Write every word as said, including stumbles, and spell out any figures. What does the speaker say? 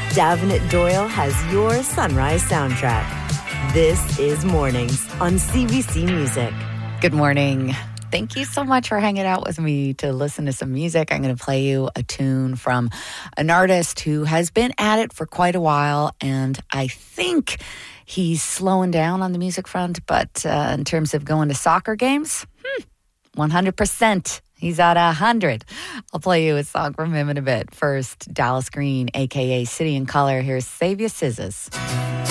Davenant Doyle has your sunrise soundtrack. This is Mornings on C B C Music. Good morning. Thank you so much for hanging out with me to listen to some music. I'm going to play you a tune from an artist who has been at it for quite a while, and I think he's slowing down on the music front, but uh, in terms of going to soccer games, hmm, one hundred percent. He's at one hundred. I'll play you a song from him in a bit. First, Dallas Green, a k a. City and Color. Here's Save Your Scissors.